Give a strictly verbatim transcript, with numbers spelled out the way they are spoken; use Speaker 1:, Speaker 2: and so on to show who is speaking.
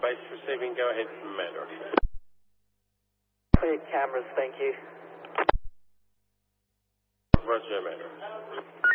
Speaker 1: base receiving, go ahead, Commander.
Speaker 2: Clear cameras, thank you.
Speaker 1: Roger, Commander.